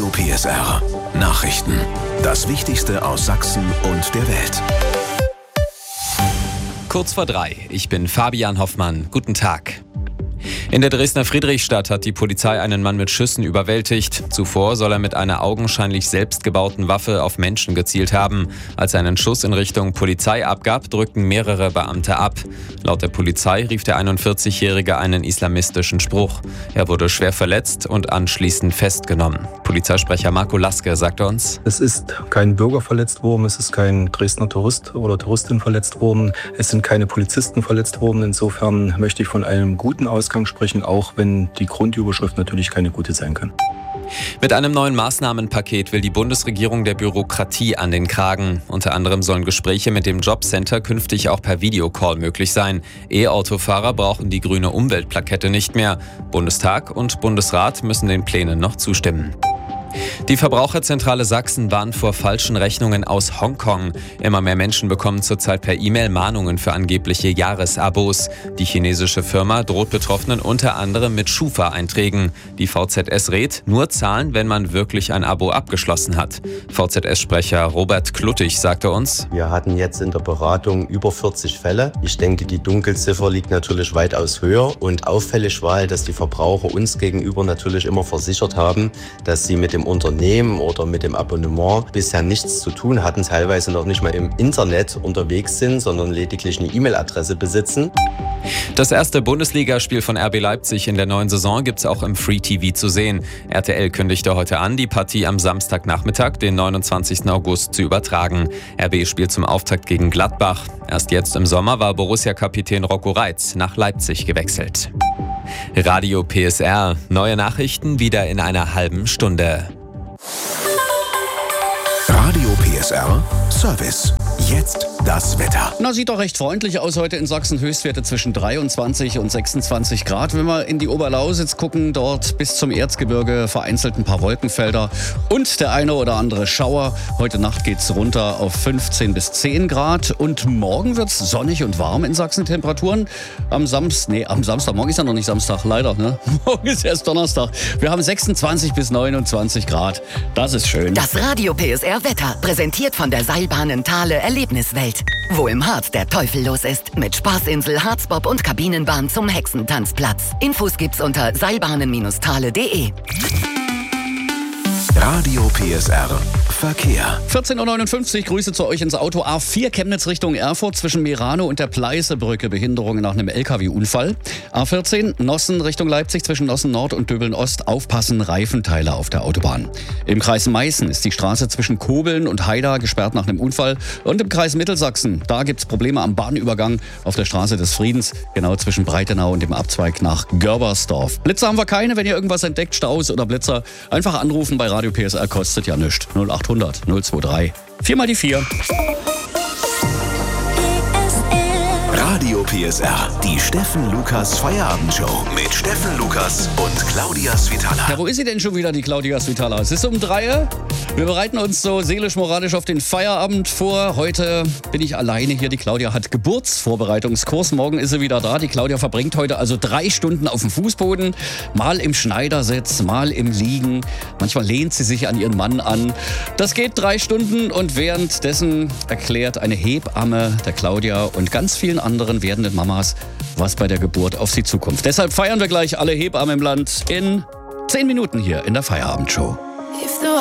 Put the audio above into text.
Radio PSR. Nachrichten. Das Wichtigste aus Sachsen und der Welt. Kurz vor 3. Ich bin Fabian Hoffmann. Guten Tag. In der Dresdner Friedrichstadt hat die Polizei einen Mann mit Schüssen überwältigt. Zuvor soll er mit einer augenscheinlich selbstgebauten Waffe auf Menschen gezielt haben. Als er einen Schuss in Richtung Polizei abgab, drückten mehrere Beamte ab. Laut der Polizei rief der 41-Jährige einen islamistischen Spruch. Er wurde schwer verletzt und anschließend festgenommen. Polizeisprecher Marco Laske sagte uns: Es ist kein Bürger verletzt worden, es ist kein Dresdner Tourist oder Touristin verletzt worden, es sind keine Polizisten verletzt worden. Insofern möchte ich von einem guten Ausgang sprechen, auch wenn die Grundüberschrift natürlich keine gute sein kann. Mit einem neuen Maßnahmenpaket will die Bundesregierung der Bürokratie an den Kragen. Unter anderem sollen Gespräche mit dem Jobcenter künftig auch per Videocall möglich sein. E-Autofahrer brauchen die grüne Umweltplakette nicht mehr. Bundestag und Bundesrat müssen den Plänen noch zustimmen. Die Verbraucherzentrale Sachsen warnt vor falschen Rechnungen aus Hongkong. Immer mehr Menschen bekommen zurzeit per E-Mail Mahnungen für angebliche Jahresabos. Die chinesische Firma droht Betroffenen unter anderem mit Schufa-Einträgen. Die VZS rät, nur zahlen, wenn man wirklich ein Abo abgeschlossen hat. VZS-Sprecher Robert Kluttig sagte uns: Wir hatten jetzt in der Beratung über 40 Fälle. Ich denke, die Dunkelziffer liegt natürlich weitaus höher. Und auffällig war halt, dass die Verbraucher uns gegenüber natürlich immer versichert haben, dass sie mit dem Unternehmen oder mit dem Abonnement bisher nichts zu tun hatten, teilweise noch nicht mal im Internet unterwegs sind, sondern lediglich eine E-Mail-Adresse besitzen. Das erste Bundesligaspiel von RB Leipzig in der neuen Saison gibt's auch im Free TV zu sehen. RTL kündigte heute an, die Partie am Samstagnachmittag, den 29. August, zu übertragen. RB spielt zum Auftakt gegen Gladbach. Erst jetzt im Sommer war Borussia-Kapitän Rocco Reitz nach Leipzig gewechselt. Radio PSR. Neue Nachrichten wieder in einer halben Stunde. Radio PSR Service. Jetzt das Wetter. Sieht doch recht freundlich aus heute in Sachsen. Höchstwerte zwischen 23 und 26 Grad. Wenn wir in die Oberlausitz gucken, dort bis zum Erzgebirge vereinzelt ein paar Wolkenfelder und der eine oder andere Schauer. Heute Nacht geht's runter auf 15 bis 10 Grad. Und morgen wird's sonnig und warm in Sachsen. Temperaturen am Samstag. Morgen ist ja noch nicht Samstag, leider. Ne? Morgen ist erst Donnerstag. Wir haben 26 bis 29 Grad. Das ist schön. Das Radio PSR Wetter, präsentiert von der Seilbahnen Thale Erlebniswelt. Wo im Harz der Teufel los ist. Mit Spaßinsel, Harzbob und Kabinenbahn zum Hexentanzplatz. Infos gibt's unter seilbahnen-thale.de. Radio PSR Verkehr. 14.59 Uhr, Grüße zu euch ins Auto. A4 Chemnitz Richtung Erfurt zwischen Merano und der Pleißebrücke. Behinderungen nach einem LKW-Unfall. A14 Nossen Richtung Leipzig zwischen Nossen Nord und Döbeln Ost. Aufpassen, Reifenteile auf der Autobahn. Im Kreis Meißen ist die Straße zwischen Kobeln und Haida gesperrt nach einem Unfall. Und im Kreis Mittelsachsen, da gibt's Probleme am Bahnübergang auf der Straße des Friedens. Genau zwischen Breitenau und dem Abzweig nach Görbersdorf. Blitzer haben wir keine. Wenn ihr irgendwas entdeckt, Staus oder Blitzer, einfach anrufen bei Radio PSR, kostet ja nichts. 0800 023 4 mal die 4. Radio PSR, die Steffen Lukas Feierabendshow mit Steffen Lukas und Claudia Svitala. Ja, wo ist sie denn schon wieder, die Claudia Svitala? Es ist um 3 Uhr. Wir bereiten uns so seelisch-moralisch auf den Feierabend vor. Heute bin ich alleine hier. Die Claudia hat Geburtsvorbereitungskurs. Morgen ist sie wieder da. Die Claudia verbringt heute also 3 Stunden auf dem Fußboden. Mal im Schneidersitz, mal im Liegen. Manchmal lehnt sie sich an ihren Mann an. Das geht 3 Stunden und währenddessen erklärt eine Hebamme der Claudia und ganz vielen anderen werdenden Mamas, was bei der Geburt auf sie zukommt. Deshalb feiern wir gleich alle Hebammen im Land in 10 Minuten hier in der Feierabendshow.